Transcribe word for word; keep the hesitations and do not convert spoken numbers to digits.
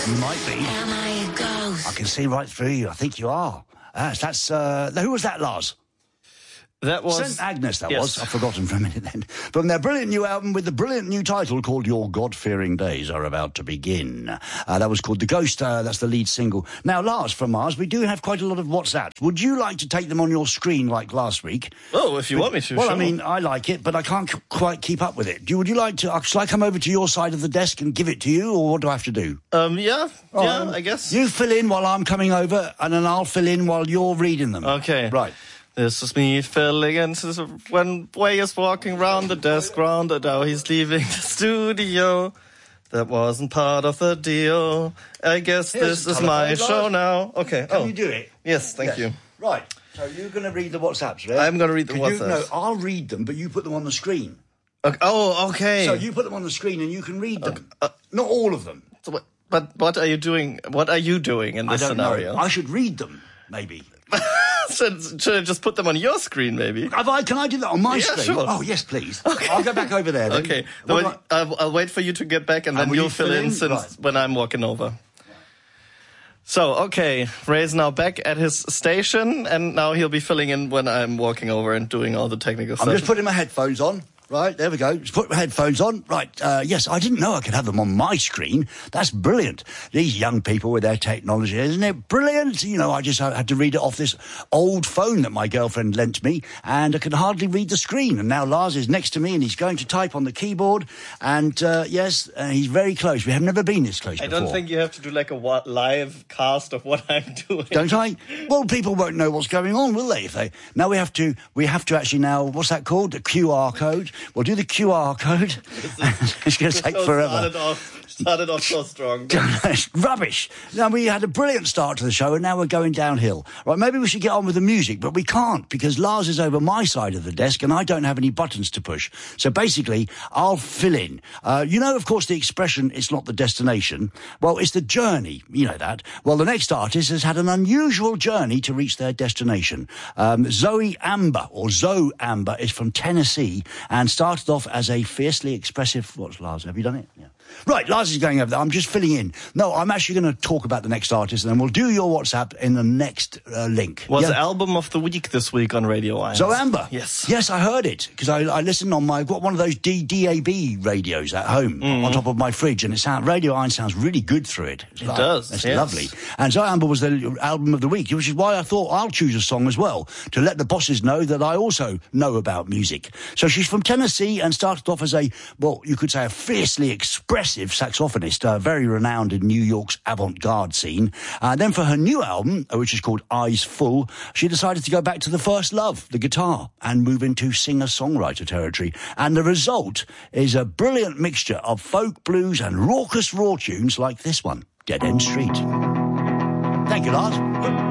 Might be. Am I a ghost? I can see right through you. I think you are. That's, that's uh, who was that, Lars? That was... Saint Agnes, that yes. was. I've forgotten for a minute then. From their brilliant new album with the brilliant new title called Your God-Fearing Days Are About to Begin. Uh, that was called The Ghost. Uh, that's the lead single. Now, Lars, from Mars, we do have quite a lot of WhatsApps. Would you like to take them on your screen like last week? Oh, if you but, want me to, Well, sure. I mean, I like it, but I can't c- quite keep up with it. Do, would you like to... Uh, shall I come over to your side of the desk and give it to you, or what do I have to do? Um, yeah. Oh, yeah, um, I guess. You fill in while I'm coming over, and then I'll fill in while you're reading them. Okay. Right. This is me filling in when Way is walking round the desk, round and now he's leaving the studio. That wasn't part of the deal. I guess Here's this is my show now. Okay. Can oh. you do it? Yes, thank yes. you. Right. So you're going to read the WhatsApps, right? I'm going to read the Can WhatsApps. You, no, I'll read them, but you put them on the screen. Okay. Oh, okay. So you put them on the screen and you can read them. Okay. Uh, Not all of them. So what, but what are you doing? What are you doing in this I don't scenario? know. I should read them, maybe. should, should I just put them on your screen, maybe? Have I, can I do that on my Yeah, screen? sure. Oh, yes, please. Okay. I'll go back over there then. Okay. What Well, do I- I'll, I'll wait for you to get back and then And will you'll you fill fill in, in? since Right. when I'm walking over. So, okay, Ray's now back at his station, and now he'll be filling in when I'm walking over and doing all the technical I'm stuff. just putting my headphones on. Right, there we go. Just put my headphones on. Right, uh, yes, I didn't know I could have them on my screen. That's brilliant. These young people with their technology, isn't it brilliant? You know, I just had to read it off this old phone that my girlfriend lent me, and I can hardly read the screen. And now Lars is next to me, and he's going to type on the keyboard. And, uh, yes, uh, he's very close. We have never been this close I before. don't think you have to do like a wa- live cast of what I'm doing. Don't I? Well, people won't know what's going on, will they? If they now we have to, we have to actually now. What's that called? The Q R code. We'll do the Q R code. It's going to take so forever. Started off, started off so strong. It's rubbish. Now, we had a brilliant start to the show, and now we're going downhill. Right, maybe we should get on with the music, but we can't, because Lars is over my side of the desk, and I don't have any buttons to push. So basically, I'll fill in. Uh, you know, of course, the expression, it's not the destination. Well, it's the journey. You know that. Well, the next artist has had an unusual journey to reach their destination. Um, Zoe Amber, or Zoe Amber, is from Tennessee, and started off as a fiercely expressive... What's Lars? Have you done it? Yeah. Right, Lars is going over there. I'm just filling in. No, I'm actually going to talk about the next artist, and then we'll do your WhatsApp in the next uh, link. Was yeah? the album of the week this week on Radio Ions. Zoe Amber? Yes. Yes, I heard it, because I, I listened on my... I've got one of those D- DAB radios at home mm. on top of my fridge, and it sound, Radio Ions sounds really good through it. It's it like, does, It's yes. lovely. And Zoe Amber was the album of the week, which is why I thought I'll choose a song as well, to let the bosses know that I also know about music. So she's from Tennessee and started off as a, well, you could say a fiercely expressive saxophonist, uh, very renowned in New York's avant-garde scene. Uh, then for her new album, which is called Eyes Full, she decided to go back to the first love, the guitar, and move into singer-songwriter territory. And the result is a brilliant mixture of folk, blues, and raucous raw tunes like this one, Dead End Street. Thank you, Lars.